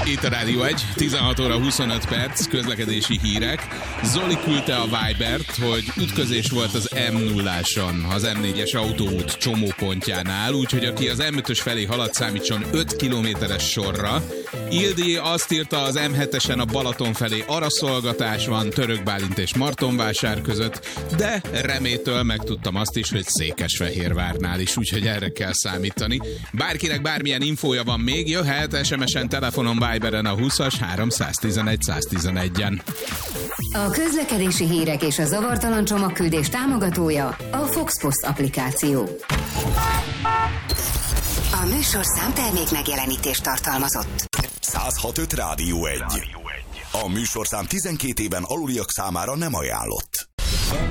Itt a Rádió 1, 16 óra 25 perc, közlekedési hírek. Zoli küldte a Vibert, hogy ütközés volt az M0-áson, az M4-es autóút csomópontjánál, úgyhogy aki az M5-ös felé halad, számítson 5 kilométeres sorra. Ildi azt írta az M7-esen a Balaton felé araszolgatás van Török Bálint és Martonvásár között, de Remétől megtudtam azt is, hogy Székesfehérvárnál is, úgyhogy erre kell számítani. Bárkinek bármilyen infója van még, jöhet SMS-en, telefonon, Viberen a 20-as 311 111-en. A közlekedési hírek és a zavartalan csomagküldés támogatója a Fox Post applikáció. A műsorszám termék megjelenítést tartalmazott. 106.5 Rádió 1. A műsorszám 12 éven aluliak számára nem ajánlott.